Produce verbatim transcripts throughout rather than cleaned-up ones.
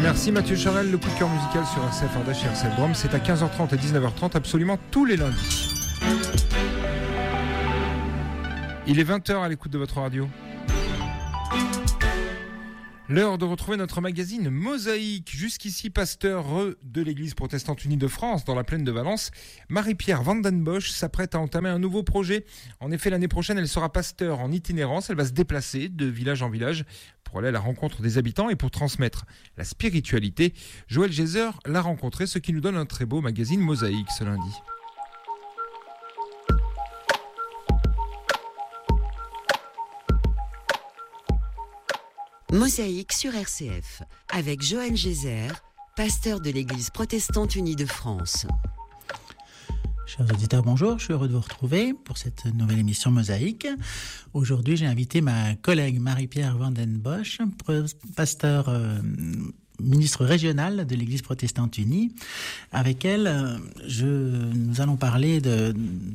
Merci Mathieu Charel, le coup de cœur musical sur R C F Ardèche et R C F Drôme. C'est à quinze heures trente et dix-neuf heures trente, absolument tous les lundis. Il est vingt heures à l'écoute de votre radio. L'heure de retrouver notre magazine Mosaïque. Jusqu'ici, pasteur de l'Église protestante unie de France, dans la plaine de Valence, Marie-Pierre Van den Bosch s'apprête à entamer un nouveau projet. En effet, l'année prochaine, elle sera pasteur en itinérance. Elle va se déplacer de village en village pour aller à la rencontre des habitants et pour transmettre la spiritualité. Joël Gézer l'a rencontré, ce qui nous donne un très beau magazine Mosaïque ce lundi. Mosaïque sur R C F, avec Joël Gézer, pasteur de l'Église protestante unie de France. Chers auditeurs, bonjour, je suis heureux de vous retrouver pour cette nouvelle émission Mosaïque. Aujourd'hui, j'ai invité ma collègue Marie-Pierre Van den Bosch, pasteur euh, ministre régional de l'Église protestante unie. Avec elle, je, nous allons parler de...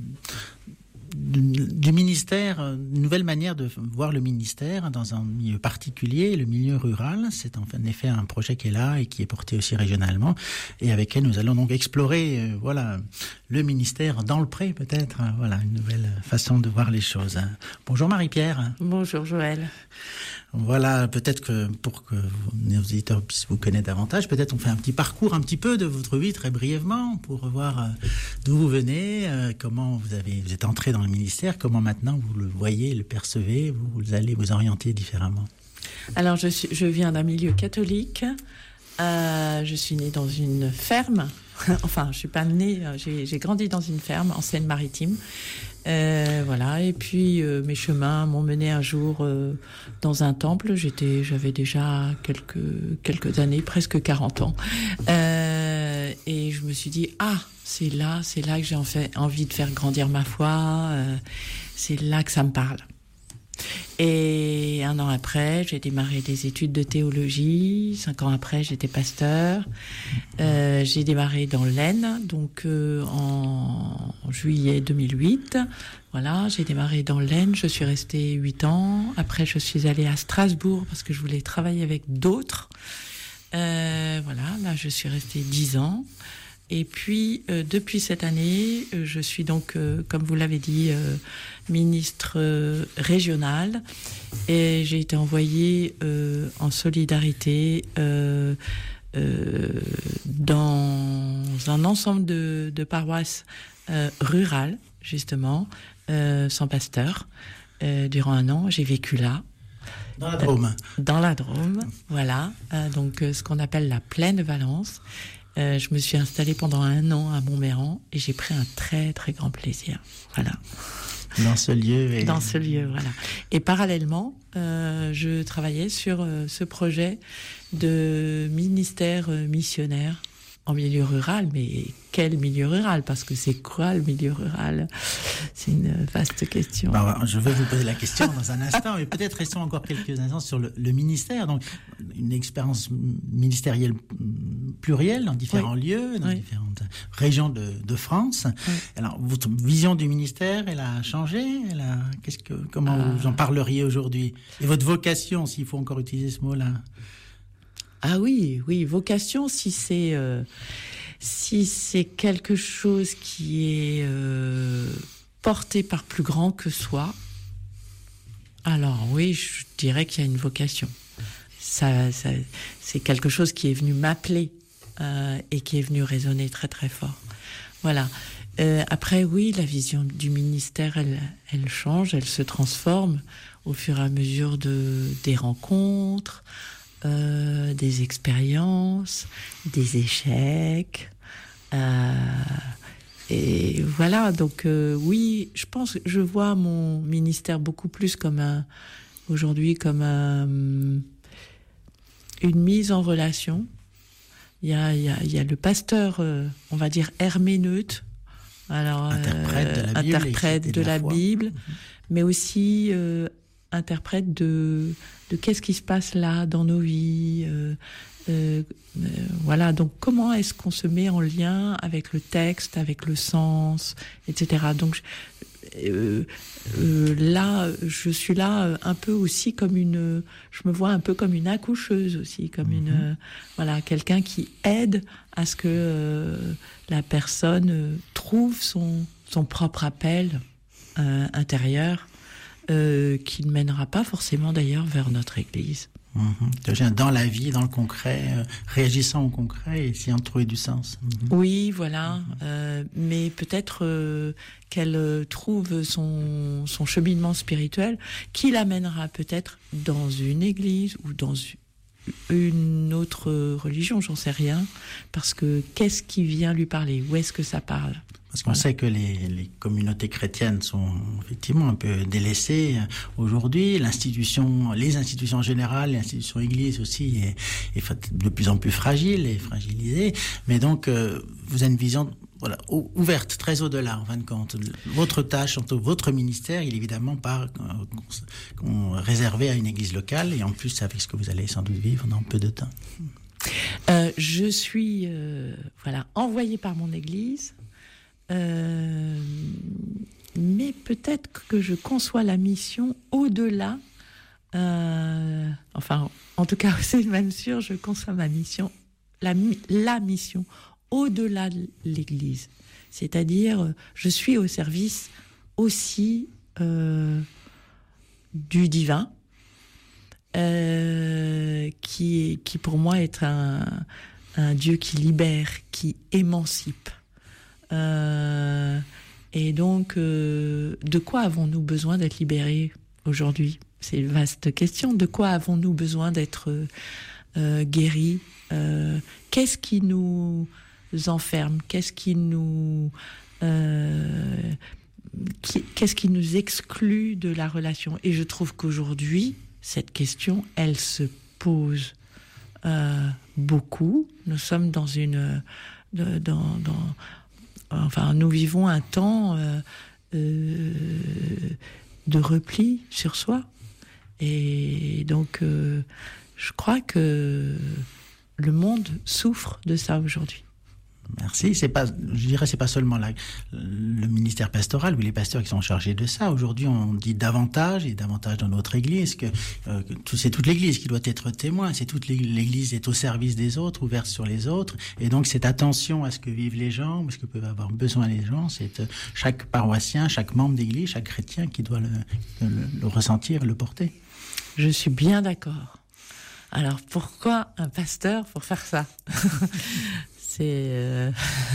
du ministère, une nouvelle manière de voir le ministère dans un milieu particulier, le milieu rural. C'est en effet un projet qui est là et qui est porté aussi régionalement. Et avec elle, nous allons donc explorer, euh, voilà, le ministère dans le pré, peut-être. Hein, voilà, une nouvelle façon de voir les choses. Bonjour Marie-Pierre. Bonjour Joël. Voilà, peut-être que pour que nos auditeurs puissent vous connaître davantage, peut-être on fait un petit parcours un petit peu de votre vie très brièvement pour voir euh, d'où vous venez, euh, comment vous avez, vous êtes entré dans le ministère, comment maintenant vous le voyez, le percevez, vous, vous allez vous orienter différemment. Alors je, suis, je viens d'un milieu catholique, euh, je suis née dans une ferme, enfin je suis pas née, j'ai, j'ai grandi dans une ferme en Seine-Maritime. Euh, voilà, et puis euh, mes chemins m'ont mené un jour euh, dans un temple. J'étais, j'avais déjà quelques quelques années, presque quarante ans, euh, et je me suis dit ah c'est là, c'est là que j'ai en fait envie de faire grandir ma foi. Euh, c'est là que ça me parle. Et un an après, j'ai démarré des études de théologie. Cinq ans après, j'étais pasteur. Euh, j'ai démarré dans l'Aisne, donc euh, en juillet deux mille huit. Voilà, j'ai démarré dans l'Aisne. Je suis restée huit ans. Après, je suis allée à Strasbourg parce que je voulais travailler avec d'autres. Euh, voilà, là, je suis restée dix ans. Et puis, euh, depuis cette année, euh, je suis donc, euh, comme vous l'avez dit, euh, ministre euh, régional. Et j'ai été envoyée euh, en solidarité euh, euh, dans un ensemble de, de paroisses euh, rurales, justement, euh, sans pasteur. Euh, durant un an, j'ai vécu là. Dans la Drôme. Euh, dans la Drôme, voilà. Euh, donc, euh, ce qu'on appelle la plaine de Valence. Euh, je me suis installée pendant un an à Montméran et j'ai pris un très très grand plaisir. Voilà. Dans ce lieu. Et... Dans ce lieu, voilà. Et parallèlement, euh, je travaillais sur euh, ce projet de ministère euh, missionnaire en milieu rural. Mais quel milieu rural? Parce que c'est quoi le milieu rural? C'est une vaste question. Bah, je vais vous poser la question dans un instant, mais peut-être restons encore quelques instants sur le, le ministère. Donc, une expérience ministérielle plurielle dans différents oui. lieux, dans oui. différentes régions de, de France. Oui. Alors, votre vision du ministère, elle a changé. Elle a, qu'est-ce que, comment euh... vous en parleriez aujourd'hui? Et votre vocation, s'il faut encore utiliser ce mot-là? Ah oui, oui, vocation, si c'est euh, si c'est quelque chose qui est euh, porté par plus grand que soi, alors oui, je dirais qu'il y a une vocation. Ça, ça c'est quelque chose qui est venu m'appeler euh, et qui est venu résonner très très fort. Voilà. Euh, après, oui, la vision du ministère, elle, elle change, elle se transforme au fur et à mesure de des rencontres. Euh, des expériences, des échecs, euh, et voilà. Donc euh, oui, je pense que je vois mon ministère beaucoup plus comme un, aujourd'hui comme un, une mise en relation. Il y a, il y a, il y a le pasteur, euh, on va dire herméneute, alors interprète de la Bible, interprète de la Bible, mmh. mais aussi euh, interprète de, de qu'est-ce qui se passe là dans nos vies. Euh, euh, euh, voilà, donc comment est-ce qu'on se met en lien avec le texte, avec le sens, et cetera. Donc, je, euh, euh, là, je suis là euh, un peu aussi comme une, je me vois un peu comme une accoucheuse aussi, comme mmh. une, euh, voilà, quelqu'un qui aide à ce que euh, la personne euh, trouve son son propre appel euh, intérieur, euh, qui ne mènera pas forcément d'ailleurs vers notre Église. Mmh. Dans la vie, dans le concret, euh, réagissant au concret et essayant de trouver du sens. Mmh. Oui, voilà. Mmh. Euh, mais peut-être euh, qu'elle trouve son, son cheminement spirituel qui l'amènera peut-être dans une église ou dans une autre religion, j'en sais rien. Parce que qu'est-ce qui vient lui parler ? Où est-ce que ça parle ? Parce qu'on sait que les, les communautés chrétiennes sont effectivement un peu délaissées aujourd'hui. L'institution, les institutions générales, l'institution Église aussi est, est de plus en plus fragile et fragilisée. Mais donc, euh, vous avez une vision, voilà, ouverte, très au-delà, en fin de compte. Votre tâche, votre ministère, il est évidemment pas euh, réservé à une Église locale, et en plus avec ce que vous allez sans doute vivre dans peu de temps. Euh, je suis, euh, voilà, envoyée par mon Église. Euh, mais peut-être que je conçois la mission au-delà, euh, enfin, en tout cas, c'est même sûr, je conçois ma mission, la, la mission au-delà de l'Église. C'est-à-dire, je suis au service aussi euh, du divin, euh, qui, qui pour moi est un, un Dieu qui libère, qui émancipe. Euh, et donc, euh, de quoi avons-nous besoin d'être libérés aujourd'hui ? C'est une vaste question. De quoi avons-nous besoin d'être euh, guéris ? euh, Qu'est-ce qui nous enferme ? Qu'est-ce qui nous, euh, qui, qu'est-ce qui nous exclut de la relation ? Et je trouve qu'aujourd'hui, cette question, elle se pose euh, beaucoup. Nous sommes dans une, de, dans, dans Enfin, nous vivons un temps euh, euh, de repli sur soi. Et donc, euh, je crois que le monde souffre de ça aujourd'hui. Merci. C'est pas, je dirais, c'est pas seulement la, le ministère pastoral ou les pasteurs qui sont chargés de ça. Aujourd'hui, on dit davantage et davantage dans notre Église que, euh, que c'est toute l'Église qui doit être témoin. C'est toute l'Église est au service des autres, ouverte sur les autres. Et donc, cette attention à ce que vivent les gens, à ce que peuvent avoir besoin les gens, c'est euh, chaque paroissien, chaque membre d'Église, chaque chrétien qui doit le, le, le ressentir, le porter. Je suis bien d'accord. Alors, pourquoi un pasteur pour faire ça ? C'est... Euh...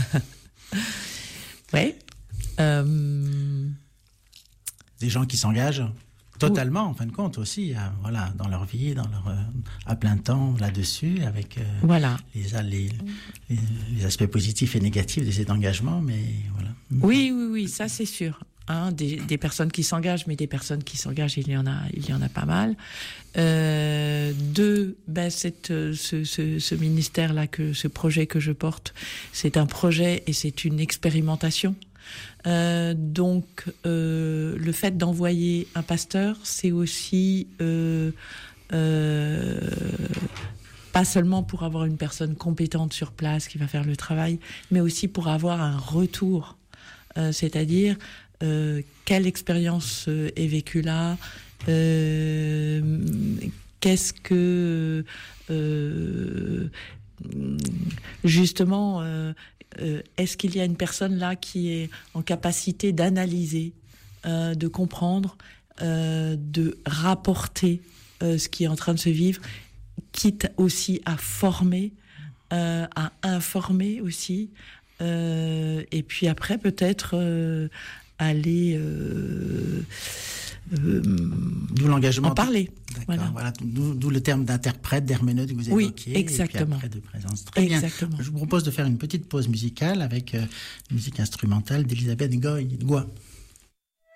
oui. Euh... Des gens qui s'engagent totalement, en fin de compte, aussi, à, voilà, dans leur vie, dans leur, euh, à plein temps là-dessus, avec euh, voilà. les, les, les, les aspects positifs et négatifs de cet engagement. Mais voilà. Oui, oui, oui, ça c'est sûr. Hein, des, des personnes qui s'engagent, mais des personnes qui s'engagent, il y en a, il y en a pas mal. Euh, deux, ben cette, ce, ce, ce ministère-là, que ce projet que je porte, c'est un projet et c'est une expérimentation. Euh, donc, euh, le fait d'envoyer un pasteur, c'est aussi euh, euh, pas seulement pour avoir une personne compétente sur place qui va faire le travail, mais aussi pour avoir un retour, euh, c'est-à-dire Euh, quelle expérience euh, est vécue là, euh, qu'est-ce que euh, justement euh, euh, est-ce qu'il y a une personne là qui est en capacité d'analyser, euh, de comprendre, euh, de rapporter euh, ce qui est en train de se vivre, quitte aussi à former, euh, à informer aussi, euh, et puis après peut-être euh, aller euh, euh, d'où l'engagement en parler. Voilà. Voilà. D'où, d'où le terme d'interprète, d'herméneute que vous évoquiez. Oui, exactement. Et puis après de présence. Très exactement. bien. Je vous propose de faire une petite pause musicale avec euh, une musique instrumentale d'Elisabeth Goy. Goy.